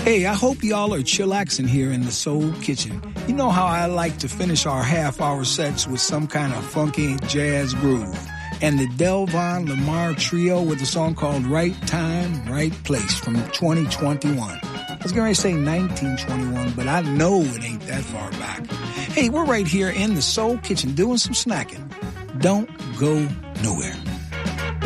Hey, I hope y'all are chillaxing here in the Soul Kitchen. You know how I like to finish our half-hour sets with some kind of funky jazz groove. And the Delvon Lamar Trio with a song called Right Time, Right Place from 2021. I was going to say 1921, but I know it ain't that far back. Hey, we're right here in the Soul Kitchen doing some snacking. Don't go nowhere.